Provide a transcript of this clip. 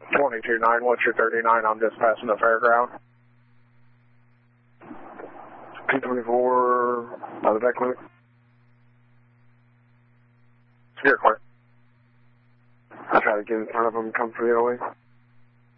22-9, what's your 39? I'm just passing the fairground. P24, by the vet clinic. Spirit clear. I try to get in front of them, come for the OA.